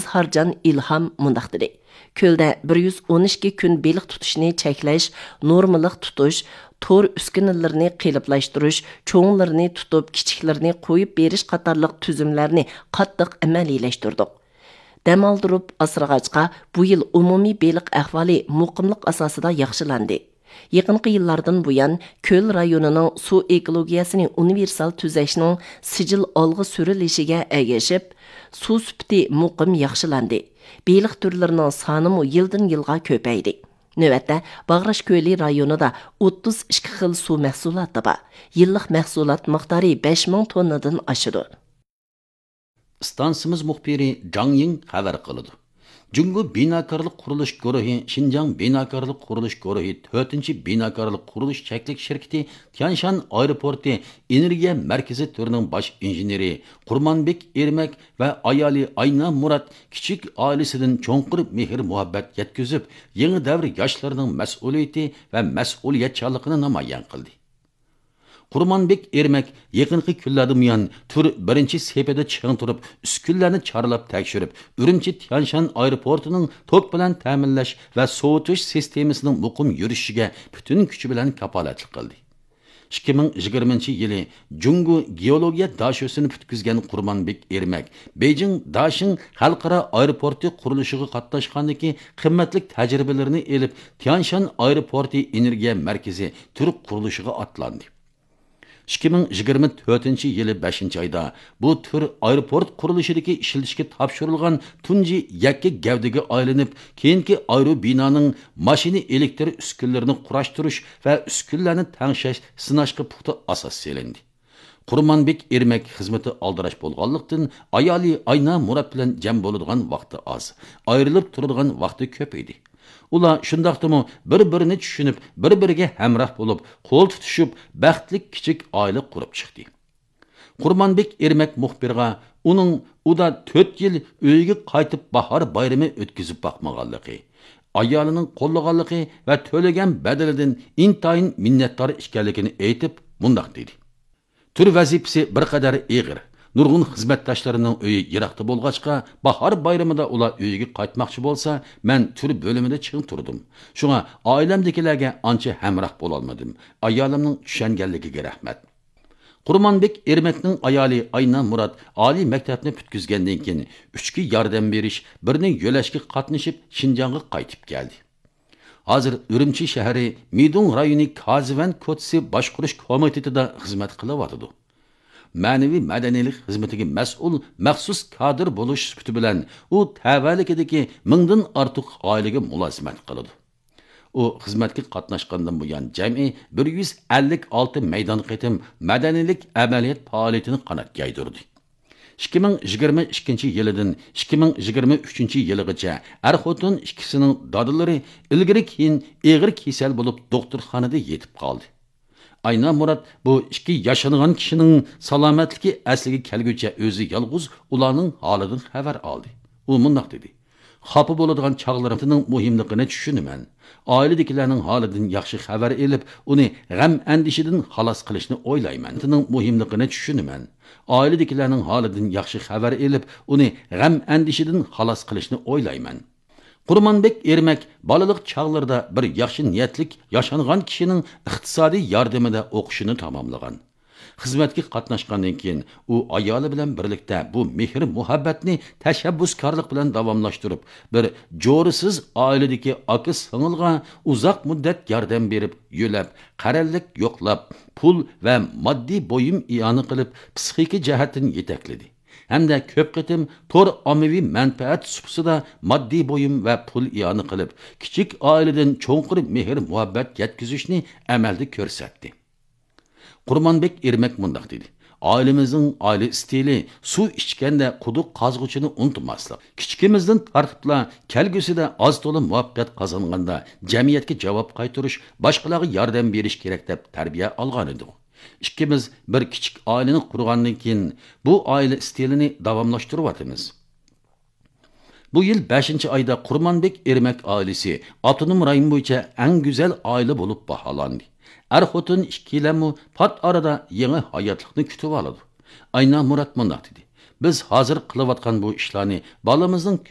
İzharcan İlham mundaq dedi. Köldə 112 kun beliq tutuşni cheklash, normaliq tutush, tor uskunalarni qiliblashtirish, cho'nglarni tutib, kichiklarni qo'yib berish qatorliq tuzumlarni qattiq amaliyalashtirdik. Dam oldirib asrag'achqa bu yil umumiy beliq ahvoli muqimlik asosida yaxshilandi. Yaqinqi yillardan buyon Ko'l rayonining suv ekologiyasini universal tuzashning sijil olg'i surilishiga ergashib, suv sifati muqim yaxshilandi. Beliq turlarining soni yildan yilga ko'paydi. Növətdə Bağraş Köyli rayonida 32 xil suv mahsuloti bor. Yillik mahsulot miqdori 5000 tonnadan oshadi. Stansimiz muxbiri Zhang Ying xabar qiladi. Jungo binokarlik qurilish guruhi Xinjiang binokarlik qurilish guruhi 4-chi binokarlik qurilish cheklik shirkati Tianshan aeroporti energiya markazi turining bosh injeneri Qurmonbek Ermak va ayoli Ayna Murat kichik oilasidan cho'nqur mehr muhabbat yetkazib, yangi davr yoshlarining mas'uliyati va mas'uliyatchanligini namoyon qildi. Qurmonbek Ermak yaqinqi kunlarda buyon tur birinchi sepida chiqin turib, uskunlarni chorlab tekshirib, Urumchi Tianshan aeroportining tok bilan ta'minlash va sovutish sistemasining muqim yurishiga butun kuchi bilan kafolatlik qildi. 2020-yili Jungo geologiya dashosini putkizgan Qurmonbek Ermak Beijing Dashing xalqaro aeroporti qurilishiga qatnashgandagi qimmatli tajribalarini elib, Tianshan aeroporti energiya markazi tur qurilishiga atlandi. 2024-yili 5-oyda bu tür aeroport qurilishidagi ishlatishga topshirilgan tunji yakka gavdaga aylanib, keyingi aero binoning mashina elektr uskunlarini qurashtirish va uskunlarni tangshash sinashga puxta asos selindi. Qurmonbek Ermak xizmati aldirash bo'lganlikdan ayoli Ayna Murat bilan jam bo'ladigan vaqti oz, ayrilib turadigan vaqti ko'p edi. Ular shundaqdimi bir-birini tushunib, bir-biriga hamroh bo'lib, qo'l tutishib, baxtli kichik oila qurib chiqdi. Qurmonbek Ermak muxbirga uning uda 4 yil uyiga qaytib bahor bayrami o'tkazib boqmaganligi, ayolining qo'llaganligi va to'lagan badalidan intayin minnatdor ekanligini aytib, mundaq dedi. Tur vazifasi bir qadar og'ir. Nurg'un xizmatdoshlarining uyi yiroqda bo'lg'achqa, bahor bayramida ular uyiga qaytmoqchi bo'lsa, men tur bo'limida chiqib turdim. Shunga oilamdagilarga ancha hamroh bo'la olmadim. Ayolimning tushunganligiga rahmat. Qurmonbek Ermakning ayoli Ayna Murat oliy maktabni putkizgandan keyin 3 ga yordam berish, birini yo'lashga qatnashib Xinjiangga qaytib keldi. Hozir Urumchi shahri Midung rayoni Kazivan Kotsi boshqarish komitetida xizmat qilyapti. Ma'naviy madaniylik xizmatiga mas'ul maxsus kadr bo'lish sifati bilan u tavallikidagi 1000 dan ortiq oilaga mulozimat qiladi. U xizmatga qatnashgandan buyon jami 156 maydon qitim madaniylik amaliyot faoliyatini qanot yaydirdi. 2022-yildan 2023-yilgacha er-xotin ikkisining dadilari ilgari keyin og'ir kasal bo'lib doktorxonada yetib qoldi. Ayna Murat bu 2 yaşangan kişinin salomatligi asliga kelguncha o'zi yolg'iz ularning holidan xabar oldi. U mundaq dedi: "Xafa bo'ladigan chaqlarimning muhimligini tushunaman. Oiladagilarning holidan yaxshi xabar elib, uni g'am andishidan xalos qilishni o'ylayman. Uning muhimligini tushunaman. Oiladagilarning holidan yaxshi xabar elib, uni g'am andishidan xalos qilishni o'ylayman." Qurmonbek Ermak balalik chaqlarida bir yaxshi niyatlik yaşangan kishining iqtisodiy yordamida o'qishini tamomlagan. Xizmatga qatnashgandan keyin u ayoli bilan birlikda bu mehr muhabbatni tashabbuskorlik bilan davomlashtirib, bir jo'risiz oiladagi aka singilga uzoq muddat yordam berib, yo'lab, qarallik yo'qlab, pul va moddiy bo'yim iyoni qilib, psixik jihatdan yetakladi. Hamda ko'p qitim tor ommaviy manfaat supsida moddiy bo'yim va pul iyoni qilib, kichik oiladan cho'nqur mehr muhabbat yetkazishni amalda ko'rsatdi. Qurmonbek Ermak mundaq dedi: "Ailemizning aile stili suv ichganda quduq qazg'uchini unutmaslik. Kichikimizdan tartibla kelgusida oz to'la muvaffaqiyat qozonganda jamiyatga javob qaytarish, boshqalarga yordam berish kerak deb tarbiya olgan edik. İkimiz bir kichik oilani qurgandan keyin bu oila stilini davomlashtiryapmiz." Bu yil 5-oyda Qurmonbek Ermak oilasi avtonom rayon bo'yicha eng go'zal oila bo'lib baholandi. Er-xotin ikkilamu pat arada yangi hayotlikni kutib oladi. Ayna Murat mundaq dedi: "Biz hozir qilayotgan bu ishlarni bolamizning